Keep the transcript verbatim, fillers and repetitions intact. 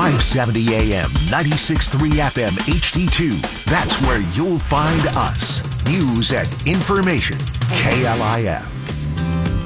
five seventy A M, ninety-six point three F M H D two. That's where you'll find us. News and information. K L I F.